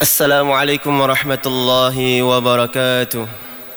السلام عليكم ورحمة الله وبركاته.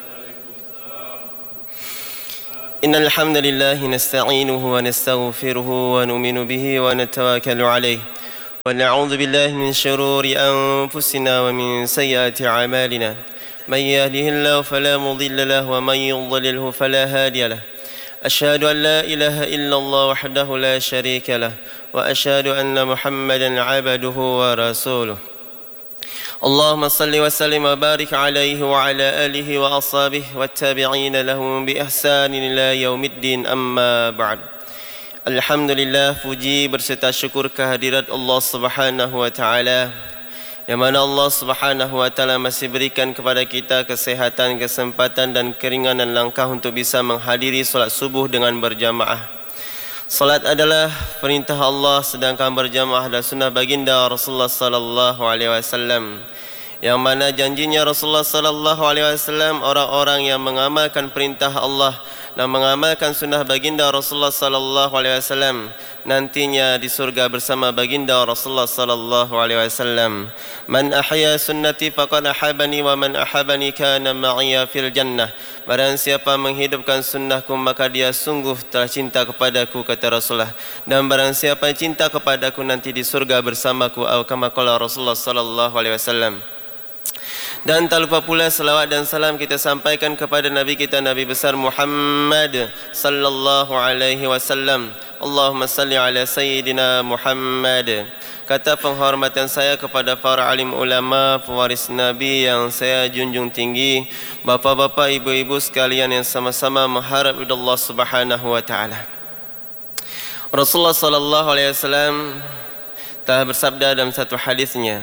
إن الحمد لله نستعينه ونستغفره ونؤمن به ونتوكل عليه ونعوذ بالله من شرور أنفسنا ومن سيئات أعمالنا. من يهده الله فلا مضل له ومن يضلله فلا هادي له. أشهد أن لا إله إلا الله وحده لا شريك له وأشهد أن محمدا عبده ورسوله. اللهم صل وسلم وبارك عليه وعلى آله وأصحابه والتابعين لهم بإحسان إلى يوم الدين. أما بعد. Alhamdulillah, puji berserta syukur kehadirat Allah Subhanahu wa taala, yang mana Allah Subhanahu wa taala masih berikan kepada kita kesehatan, kesempatan dan keringanan langkah untuk bisa menghadiri solat subuh dengan berjamaah. Salat adalah perintah Allah, sedangkan berjamaah adalah sunnah baginda Rasulullah sallallahu alaihi wasallam. Yang mana janjinya Rasulullah sallallahu alaihi wasallam, orang-orang yang mengamalkan perintah Allah dan mengamalkan sunnah baginda Rasulullah sallallahu alaihi wasallam nantinya di surga bersama baginda Rasulullah sallallahu alaihi wasallam. Man ahya sunnati faqad ahabani wa man ahabani kana ma'iya fil jannah. Barang siapa menghidupkan sunnahku maka dia sungguh telah cinta kepadaku, kata Rasulullah, dan barang siapa cinta kepadaku nanti di surga bersamaku, atau kama qala Rasulullah sallallahu alaihi wasallam. Dan tak lupa pula salawat dan salam kita sampaikan kepada Nabi kita, Nabi besar Muhammad sallallahu alaihi wasallam. Allahumma salli ala Sayyidina Muhammad. Kata penghormatan saya kepada para alim ulama, pewaris Nabi yang saya junjung tinggi, bapa-bapa, ibu-ibu sekalian yang sama-sama mengharap ridha Allah Subhanahu wa taala. Rasulullah sallallahu alaihi wasallam telah bersabda dalam satu hadisnya,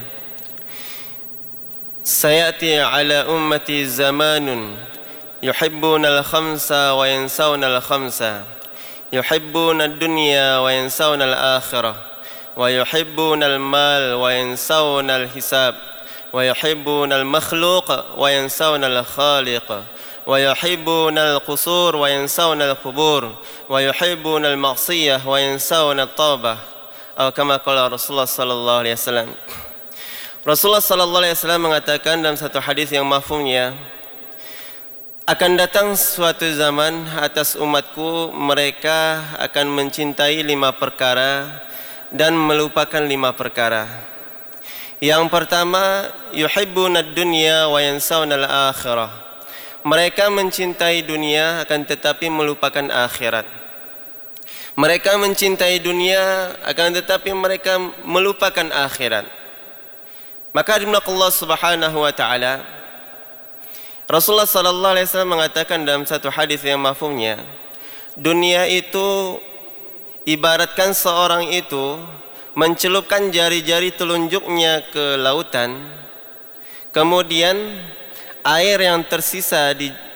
"Sayati ala ummati zamanun yuhibbuna al-khamsa wa yansawna al-khamsa, yuhibbuna ad-dunya wa yansawna al-akhirah, wa yuhibbuna al-mal wa yansawna al-hisab, wa yuhibbuna al-makhluq wa yansawna al-khaliq, wa yuhibbuna al-qusur wa yansawna al-qubur, wa yuhibbuna al-ma'siyah wa yansawna at-taubah." Atau kama qala Rasulullah sallallahu alaihi wasallam. Rasulullah sallallahu alaihi wasallam mengatakan dalam satu hadis yang mafhumnya, akan datang suatu zaman atas umatku, mereka akan mencintai 5 perkara dan melupakan 5 perkara. Yang pertama, yuhibbuna ad-dunya wa yansawna al-akhirah. Mereka mencintai dunia akan tetapi melupakan akhirat. Mereka mencintai dunia akan tetapi mereka melupakan akhirat. Maka dimulai Allah Subhanahu wa taala, Rasulullah sallallahu alaihi wasallam mengatakan dalam satu hadis yang mafhumnya, dunia itu ibaratkan seorang itu mencelupkan jari-jari telunjuknya ke lautan, kemudian air yang tersisa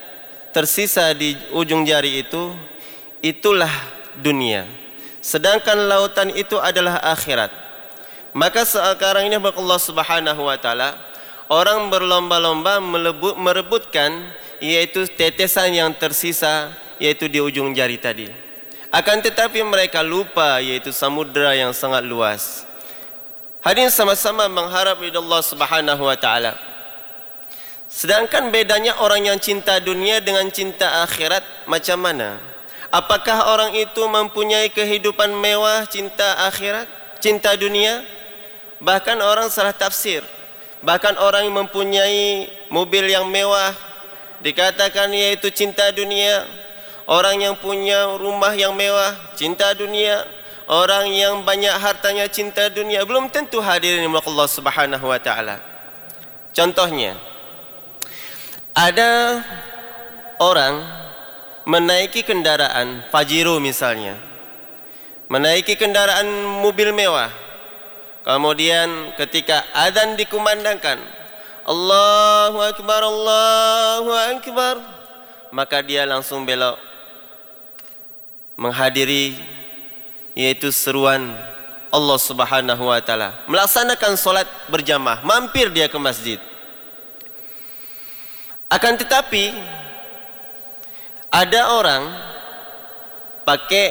di ujung jari itu, itulah dunia. Sedangkan lautan itu adalah akhirat. Maka sekarang ini Allah Subhanahu wa taala, orang berlomba-lomba merebutkan yaitu tetesan yang tersisa, yaitu di ujung jari tadi. Akan tetapi mereka lupa yaitu samudra yang sangat luas. Hadirin sama-sama mengharap ridha Allah Subhanahu wa taala. Sedangkan bedanya orang yang cinta dunia dengan cinta akhirat macam mana? Apakah orang itu mempunyai kehidupan mewah, cinta akhirat, cinta dunia? Bahkan orang salah tafsir. Bahkan orang yang mempunyai mobil yang mewah dikatakan yaitu cinta dunia. Orang yang punya rumah yang mewah, cinta dunia. Orang yang banyak hartanya, cinta dunia. Belum tentu hadirin Allah Subhanahu wa taala. Contohnya, ada orang menaiki kendaraan Pajero misalnya, menaiki kendaraan mobil mewah, kemudian ketika azan dikumandangkan, Allahu Akbar, Allahu Akbar, maka dia langsung belok menghadiri yaitu seruan Allah Subhanahu wa taala, melaksanakan solat berjamaah, mampir dia ke masjid. Akan tetapi ada orang pakai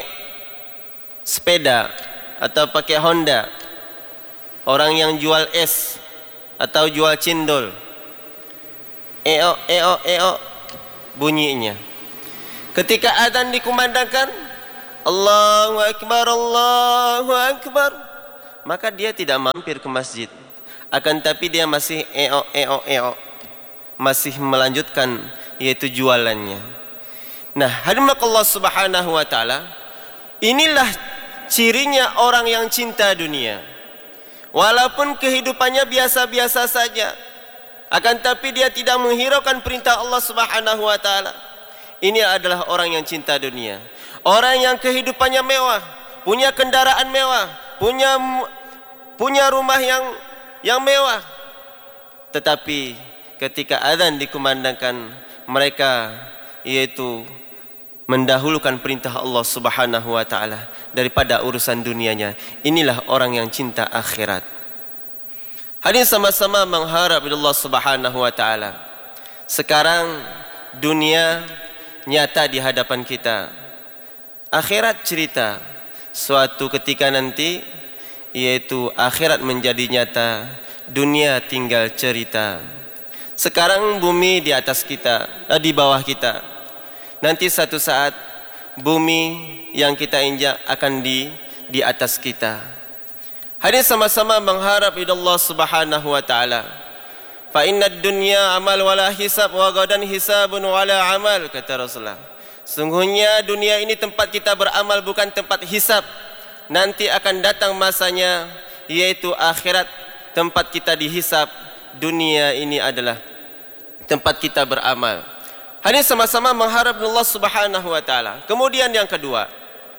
sepeda atau pakai Honda, orang yang jual es atau jual cendol. Eok, eok, eok bunyinya. Ketika azan dikumandangkan, Allahu Akbar, Allahu Akbar, maka dia tidak mampir ke masjid. Akan tapi dia masih eok, eok, eok, masih melanjutkan yaitu jualannya. Nah, hadirin Allah Subhanahu wa taala, inilah cirinya orang yang cinta dunia. Walaupun kehidupannya biasa-biasa saja, akan tapi dia tidak menghiraukan perintah Allah Subhanahu wa taala. Ini adalah orang yang cinta dunia. Orang yang kehidupannya mewah, punya kendaraan mewah, punya rumah yang mewah. Tetapi ketika azan dikumandangkan, mereka yaitu mendahulukan perintah Allah Subhanahu wa taala daripada urusan dunianya. Inilah orang yang cinta akhirat. Hadirin sama-sama mengharap Allah Subhanahu wa taala. Sekarang dunia nyata di hadapan kita. Akhirat cerita suatu ketika nanti, yaitu akhirat menjadi nyata, dunia tinggal cerita. Sekarang bumi di atas kita, di bawah kita. Nanti satu saat bumi yang kita injak akan di atas kita. Hadirin sama-sama mengharap Allah Subhanahu wa taala. Fa innad dunya amal wala hisab wa gadan hisabun wala amal, kata Rasulullah. Sungguhnya dunia ini tempat kita beramal, bukan tempat hisab. Nanti akan datang masanya, yaitu akhirat, tempat kita dihisab. Dunia ini adalah tempat kita beramal. Hadirin sama-sama mengharap Allah Subhanahu wa taala. Kemudian yang kedua,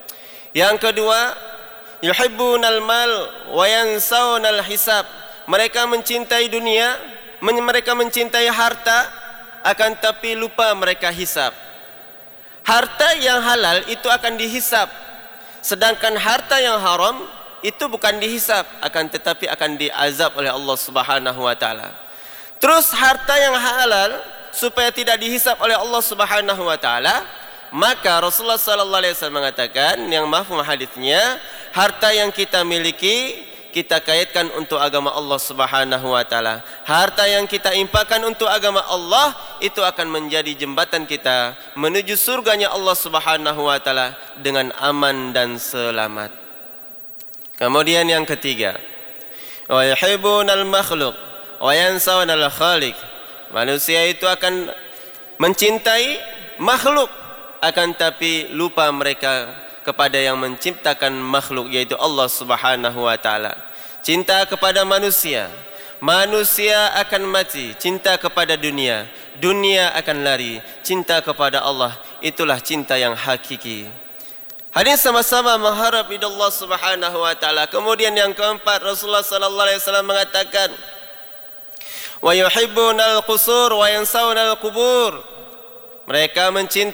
yuhibbunal mal wa yansawnal hisab. Mereka mencintai dunia, mereka mencintai harta, akan tapi lupa mereka hisab. Harta yang halal itu akan dihisab, sedangkan harta yang haram itu bukan dihisab, akan tetapi akan diazab oleh Allah Subhanahu wa taala. Terus harta yang halal supaya tidak dihisab oleh Allah Subhanahu wa taala, maka Rasulullah sallallahu alaihi wasallam mengatakan, yang mafhum hadisnya, harta yang kita miliki kita kaitkan untuk agama Allah Subhanahu wa taala. Harta yang kita infakkan untuk agama Allah itu akan menjadi jembatan kita menuju surganya Allah Subhanahu wa taala dengan aman dan selamat. Kemudian yang ketiga, wa yuhibbunal makhluq wa yansawnal khaliq. Manusia itu akan mencintai makhluk, akan tapi lupa mereka kepada yang menciptakan makhluk, yaitu Allah Subhanahu wa taala. Cinta kepada manusia, manusia akan mati. Cinta kepada dunia, dunia akan lari. Cinta kepada Allah, itulah cinta yang hakiki. Hadirin sama-sama mengharap Allah Subhanahu wa taala. Kemudian yang keempat, Rasulullah sallallahu alaihi wasallam mengatakan, wa yuhibbunal qusur wa yansawnal qubur. Mereka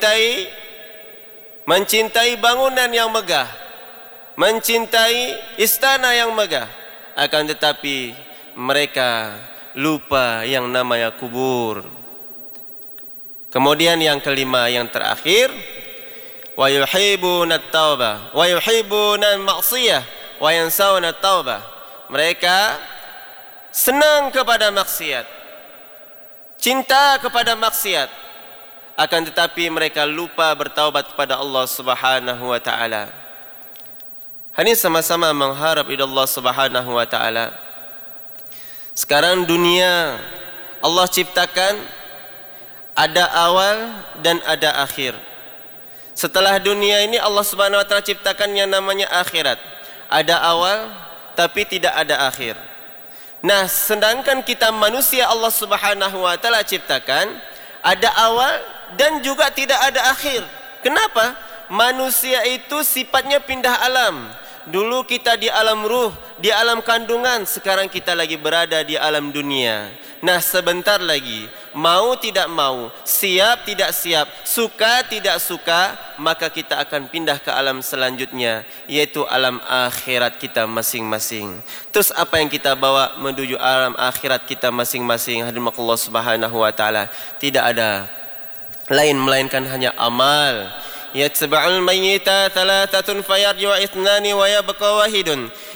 mencintai bangunan yang megah, mencintai istana yang megah, akan tetapi mereka lupa yang namanya kubur. Kemudian yang kelima, yang terakhir, wa yuhibbunat taubah wa yuhibbunal ma'siyah wa yansawna taubah. Mereka senang kepada maksiat, cinta kepada maksiat, akan tetapi mereka lupa bertaubat kepada Allah Subhanahu wa taala. Hadirin sama-sama mengharap Allah Subhanahu wa taala. Sekarang dunia Allah ciptakan ada awal dan ada akhir. Setelah dunia ini Allah Subhanahu wa taala ciptakan yang namanya akhirat. Ada awal tapi tidak ada akhir. Nah, sedangkan kita manusia Allah Subhanahu wa taala ciptakan ada awal dan juga tidak ada akhir. Kenapa? Manusia itu sifatnya pindah alam. Dulu kita di alam ruh, di alam kandungan, sekarang kita lagi berada di alam dunia. Nah, sebentar lagi, mau tidak mau, siap tidak siap, suka tidak suka, maka kita akan pindah ke alam selanjutnya, yaitu alam akhirat kita masing-masing. Terus apa yang kita bawa menuju alam akhirat kita masing-masing? Hadirin Allah Subhanahu wa taala, tidak ada lain melainkan hanya amal. Yatba'ul mayyita thalathatun fayarji'u ithnani wa yabqa wahidun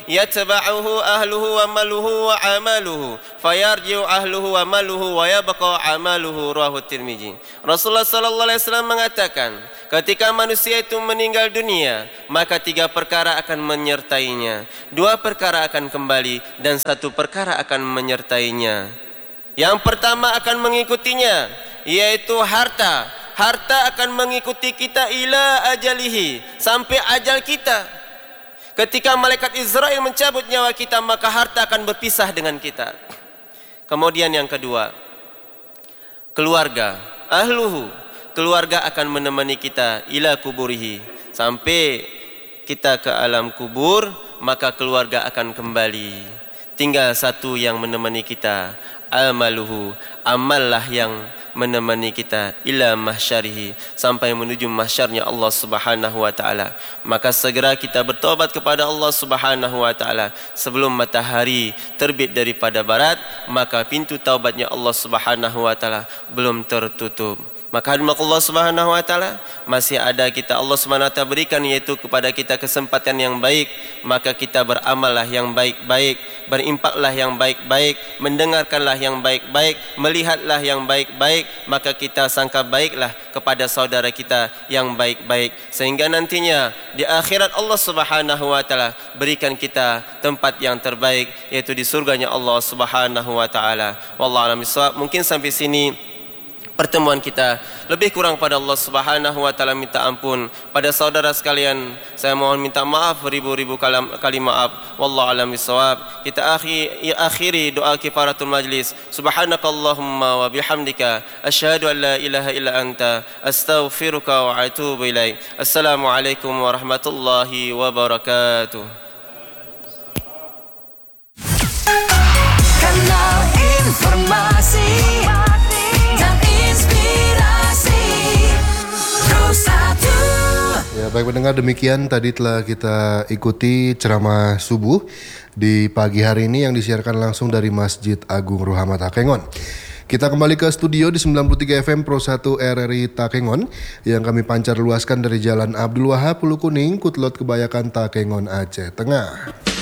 yatba'uhu ahluhu wa maluhu wa amaluhu fayarji'u ahluhu wa maluhu wa yabqa amaluhu, rawahu Tirmizi. Rasulullah sallallahu alaihi wasallam mengatakan, ketika manusia itu meninggal dunia, maka 3 perkara akan menyertainya, 2 perkara akan kembali, dan 1 perkara akan menyertainya. Yang pertama akan mengikutinya, yaitu harta. Harta akan mengikuti kita ila ajalihi, sampai ajal kita. Ketika malaikat Israel mencabut nyawa kita, maka harta akan berpisah dengan kita. Kemudian yang kedua, keluarga. Ahluhu, keluarga akan menemani kita ila kuburihi, sampai kita ke alam kubur, maka keluarga akan kembali. Tinggal 1 yang menemani kita, amaluhu, amallah yang menemani kita ila mahsyarihi, sampai menuju mahsyarnya Allah Subhanahu wa taala. Maka segera kita bertobat kepada Allah Subhanahu wa taala sebelum matahari terbit daripada barat, maka pintu taubatnya Allah Subhanahu wa taala belum tertutup. Maka hadirat Allah Subhanahu wa taala, masih ada kita Allah Subhanahu wa taala berikan, yaitu kepada kita kesempatan yang baik. Maka kita beramallah yang baik-baik, berinfaklah yang baik-baik, mendengarkanlah yang baik-baik, melihatlah yang baik-baik. Maka kita sangka baiklah kepada saudara kita yang baik-baik, sehingga nantinya di akhirat Allah Subhanahu wa taala berikan kita tempat yang terbaik, yaitu di surganya Allah Subhanahu wa taala. Wallahu a'lam bishawab. Mungkin sampai sini pertemuan kita. Lebih kurang pada Allah Subhanahu wa taala minta ampun. Pada saudara sekalian, saya mohon minta maaf ribu-ribu kali maaf. Wallahu a'lam bishawab. Kita akhiri doa kifaratul majlis. Subhanakallahumma wa bihamdika asyhadu an la ilaha illa anta astaghfiruka wa atubu ilaik. Assalamualaikum warahmatullahi wabarakatuh. Kanal informasi dan inspirasi Pro1. Ya, baik pendengar, demikian tadi telah kita ikuti ceramah subuh di pagi hari ini yang disiarkan langsung dari Masjid Agung Ruhama Takengon. Kita kembali ke studio di 93 FM Pro1 RRI Takengon yang kami pancar luaskan dari Jalan Abdul Wahab, Pulau Kuning, Kutlot Kebayakan, Takengon, Aceh Tengah.